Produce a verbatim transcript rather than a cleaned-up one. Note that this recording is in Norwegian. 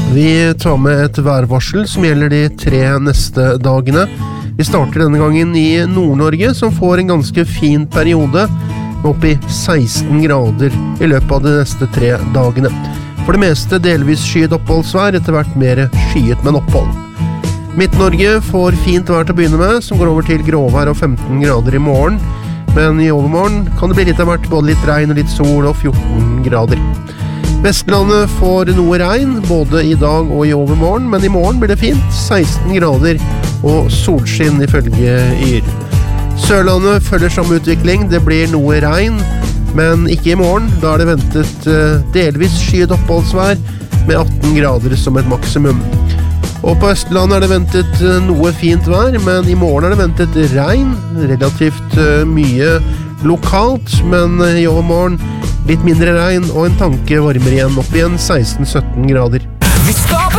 Vi tar med et værvarsel som gjelder de tre neste dagene. Vi starter denne gangen i Nord-Norge, som får en ganske fin periode, med opp i seksten grader i løpet av de neste tre dagene. For det meste delvis skyet oppholdsvær, etter hvert mer skyet med opphold. Midt-Norge får fint vær til å begynne med, som går over til gråvær og femten grader i morgen. Men i overmorgen kan det bli litt av hvert, både litt regn og litt sol og fjorten grader. Vestlandet får noe regn, både i dag og i overmorgen, men i morgen blir det fint, seksten grader og solskinn ifølge Yr. Sørlandet følger samme utvikling, det blir noe regn, men ikke i morgen, da er det ventet delvis skyet oppholdsvær med atten grader som et maksimum. Og på Østlandet er det ventet noe fint vær, men i morgen er det ventet regn, relativt mye lokalt, men i overmorgen litt mindre regn og en tanke varmere igjen, opp igjen seksten sytten grader. Vi skaper